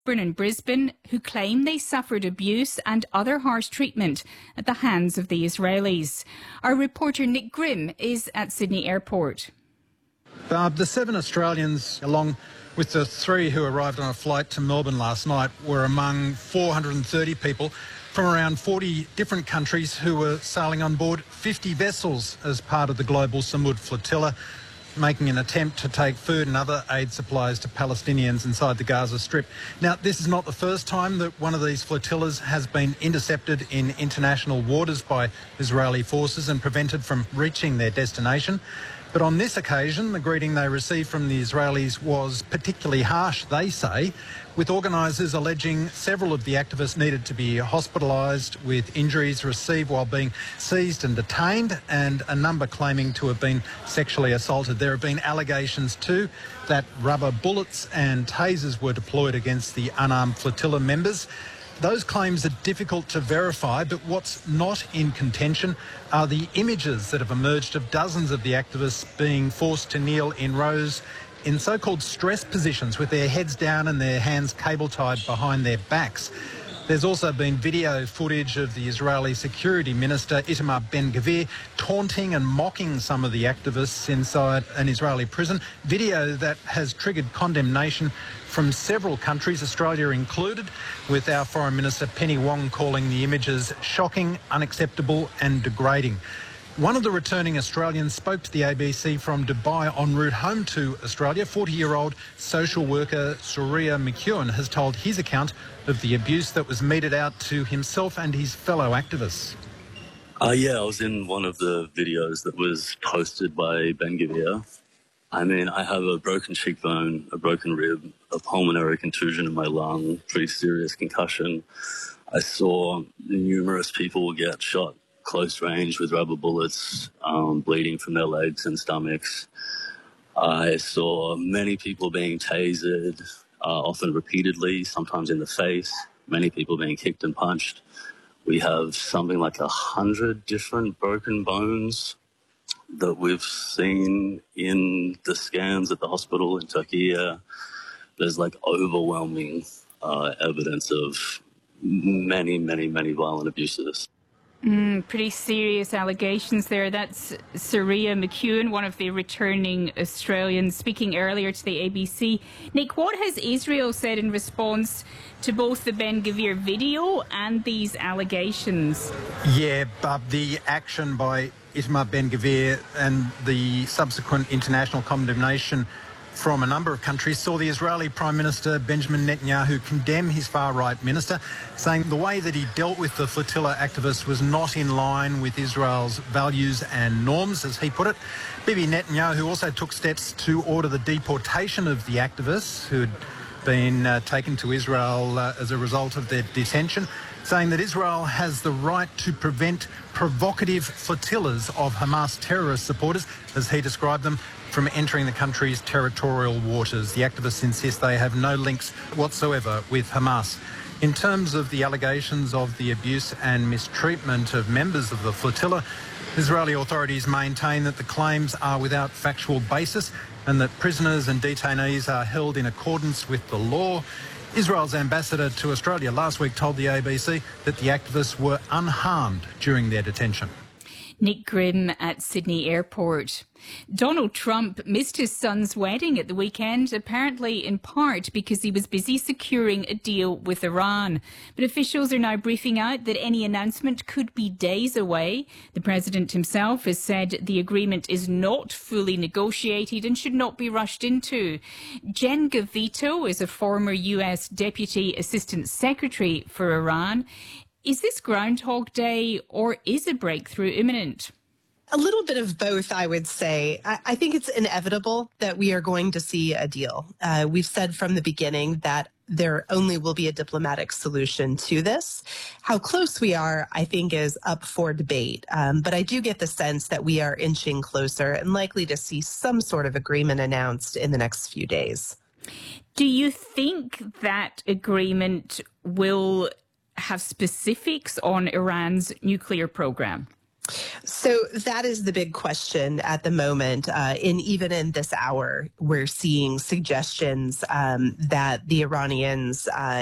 in Brisbane who claim they suffered abuse and other harsh treatment at the hands of the Israelis. Our reporter Nick Grimm is at Sydney Airport. The 7 Australians, along with the 3 who arrived on a flight to Melbourne last night, were among 430 people from around 40 different countries who were sailing on board 50 vessels as part of the global Samud flotilla, making an attempt to take food and other aid supplies to Palestinians inside the Gaza Strip. Now, this is not the first time that one of these flotillas has been intercepted in international waters by Israeli forces and prevented from reaching their destination. But on this occasion, the greeting they received from the Israelis was particularly harsh, they say, with organisers alleging several of the activists needed to be hospitalised with injuries received while being seized and detained, and a number claiming to have been sexually assaulted. There have been allegations too that rubber bullets and tasers were deployed against the unarmed flotilla members. Those claims are difficult to verify, but what's not in contention are the images that have emerged of dozens of the activists being forced to kneel in rows in so-called stress positions with their heads down and their hands cable-tied behind their backs. There's also been video footage of the Israeli Security Minister Itamar Ben-Gvir taunting and mocking some of the activists inside an Israeli prison, video that has triggered condemnation from several countries, Australia included, with our Foreign Minister Penny Wong calling the images shocking, unacceptable and degrading. One of the returning Australians spoke to the ABC from Dubai en route home to Australia. 40-year-old social worker Surya McEwen has told his account of the abuse that was meted out to himself and his fellow activists. Yeah, I was in one of the videos that was posted by Ben-Gvir. I mean, I have a broken cheekbone, a broken rib, a pulmonary contusion in my lung, pretty serious concussion. I saw numerous people get shot close range with rubber bullets, bleeding from their legs and stomachs. I saw many people being tasered, often repeatedly, sometimes in the face, many people being kicked and punched. We have something like 100 different broken bones that we've seen in the scans at the hospital in Turkey. There's like overwhelming evidence of many violent abuses. Pretty serious allegations there. That's Surya McEwen, one of the returning Australians, speaking earlier to the ABC. Nick, what has Israel said in response to both the Ben-Gvir video and these allegations? Yeah, but the action by Itamar Ben-Gvir and the subsequent international condemnation from a number of countries saw the Israeli Prime Minister Benjamin Netanyahu condemn his far-right minister, saying the way that he dealt with the flotilla activists was not in line with Israel's values and norms, as he put it. Bibi Netanyahu also took steps to order the deportation of the activists who had been taken to Israel as a result of their detention, saying that Israel has the right to prevent provocative flotillas of Hamas terrorist supporters, as he described them, from entering the country's territorial waters. The activists insist they have no links whatsoever with Hamas. In terms of the allegations of the abuse and mistreatment of members of the flotilla, Israeli authorities maintain that the claims are without factual basis and that prisoners and detainees are held in accordance with the law. Israel's ambassador to Australia last week told the ABC that the activists were unharmed during their detention. Nick Grimm at Sydney Airport. Donald Trump missed his son's wedding at the weekend, apparently in part because he was busy securing a deal with Iran. But officials are now briefing out that any announcement could be days away. The president himself has said the agreement is not fully negotiated and should not be rushed into. Jen Gavito is a former US Deputy Assistant Secretary for Iran. Is this Groundhog Day or is a breakthrough imminent? A little bit of both, I would say. I think it's inevitable that we are going to see a deal. We've said from the beginning that there only will be a diplomatic solution to this. How close we are, I think, is up for debate. But I do get the sense that we are inching closer and likely to see some sort of agreement announced in the next few days. Do you think that agreement will have specifics on Iran's nuclear program? So that is the big question at the moment. Even in this hour, we're seeing suggestions that the Iranians